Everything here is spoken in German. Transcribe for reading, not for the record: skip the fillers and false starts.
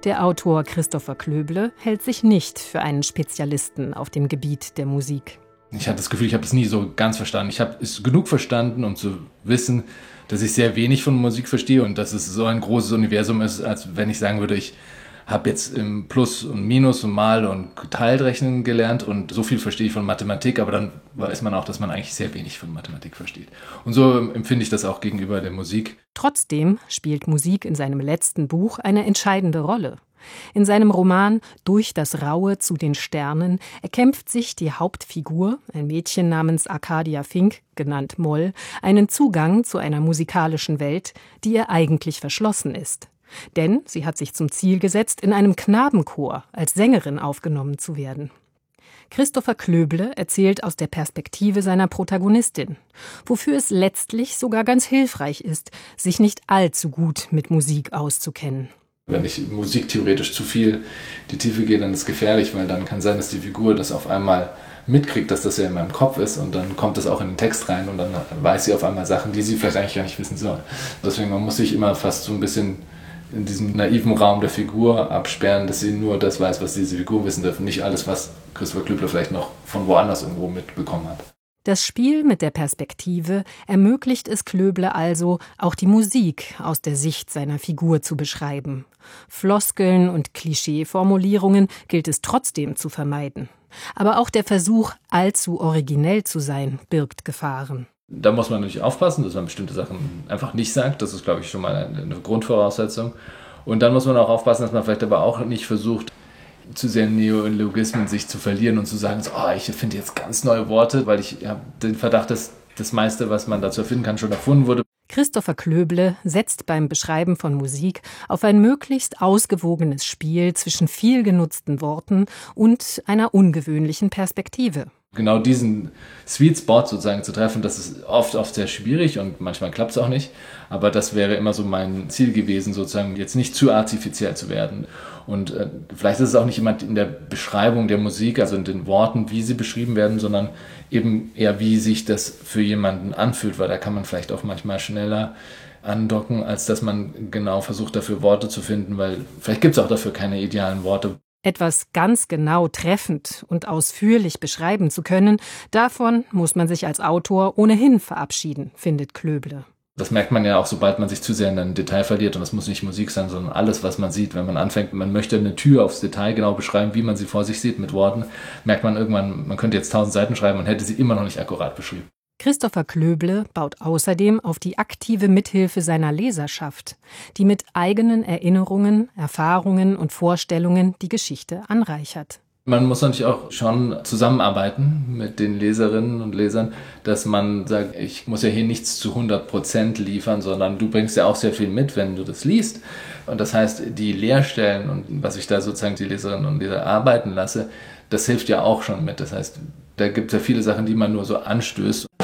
Der Autor Christopher Klöble hält sich nicht für einen Spezialisten auf dem Gebiet der Musik. Ich hatte das Gefühl, ich habe es nie so ganz verstanden. Ich habe es genug verstanden, um zu wissen, dass ich sehr wenig von Musik verstehe und dass es so ein großes Universum ist, als wenn ich sagen würde, ich habe jetzt im Plus und Minus und Mal und Teilrechnen gelernt und so viel verstehe ich von Mathematik, aber dann weiß man auch, dass man eigentlich sehr wenig von Mathematik versteht. Und so empfinde ich das auch gegenüber der Musik. Trotzdem spielt Musik in seinem letzten Buch eine entscheidende Rolle. In seinem Roman »Durch das Raue zu den Sternen« erkämpft sich die Hauptfigur, ein Mädchen namens Arcadia Fink, genannt Moll, einen Zugang zu einer musikalischen Welt, die ihr eigentlich verschlossen ist. Denn sie hat sich zum Ziel gesetzt, in einem Knabenchor als Sängerin aufgenommen zu werden. Christopher Klöble erzählt aus der Perspektive seiner Protagonistin, wofür es letztlich sogar ganz hilfreich ist, sich nicht allzu gut mit Musik auszukennen. Wenn ich musiktheoretisch zu viel in die Tiefe gehe, dann ist es gefährlich, weil dann kann sein, dass die Figur das auf einmal mitkriegt, dass das ja in meinem Kopf ist und dann kommt das auch in den Text rein und dann weiß sie auf einmal Sachen, die sie vielleicht eigentlich gar nicht wissen soll. Deswegen man muss sich immer fast so ein bisschen in diesem naiven Raum der Figur absperren, dass sie nur das weiß, was diese Figur wissen darf, nicht alles, was Christopher Klöble vielleicht noch von woanders irgendwo mitbekommen hat. Das Spiel mit der Perspektive ermöglicht es Klöble also, auch die Musik aus der Sicht seiner Figur zu beschreiben. Floskeln und Klischeeformulierungen gilt es trotzdem zu vermeiden. Aber auch der Versuch, allzu originell zu sein, birgt Gefahren. Da muss man natürlich aufpassen, dass man bestimmte Sachen einfach nicht sagt. Das ist, glaube ich, schon mal eine Grundvoraussetzung. Und dann muss man auch aufpassen, dass man vielleicht aber auch nicht versucht, zu sehr in Neologismen sich zu verlieren und zu sagen, so, ich finde jetzt ganz neue Worte, weil ich habe den Verdacht, dass das meiste, was man dazu erfinden kann, schon erfunden wurde. Christopher Klöble setzt beim Beschreiben von Musik auf ein möglichst ausgewogenes Spiel zwischen viel genutzten Worten und einer ungewöhnlichen Perspektive. Genau diesen Sweet Spot sozusagen zu treffen, das ist oft sehr schwierig und manchmal klappt es auch nicht. Aber das wäre immer so mein Ziel gewesen, sozusagen jetzt nicht zu artifiziell zu werden. Und vielleicht ist es auch nicht immer in der Beschreibung der Musik, also in den Worten, wie sie beschrieben werden, sondern eben eher, wie sich das für jemanden anfühlt, weil da kann man vielleicht auch manchmal schneller andocken, als dass man genau versucht, dafür Worte zu finden, weil vielleicht gibt es auch dafür keine idealen Worte. Etwas ganz genau treffend und ausführlich beschreiben zu können, davon muss man sich als Autor ohnehin verabschieden, findet Klöble. Das merkt man ja auch, sobald man sich zu sehr in ein Detail verliert. Und das muss nicht Musik sein, sondern alles, was man sieht. Wenn man anfängt, man möchte eine Tür aufs Detail genau beschreiben, wie man sie vor sich sieht mit Worten, merkt man irgendwann, man könnte jetzt 1000 Seiten schreiben und hätte sie immer noch nicht akkurat beschrieben. Christopher Klöble baut außerdem auf die aktive Mithilfe seiner Leserschaft, die mit eigenen Erinnerungen, Erfahrungen und Vorstellungen die Geschichte anreichert. Man muss natürlich auch schon zusammenarbeiten mit den Leserinnen und Lesern, dass man sagt, ich muss ja hier nichts zu 100% liefern, sondern du bringst ja auch sehr viel mit, wenn du das liest. Und das heißt, die Leerstellen und was ich da sozusagen die Leserinnen und Leser arbeiten lasse, das hilft ja auch schon mit. Das heißt, da gibt es ja viele Sachen, die man nur so anstößt.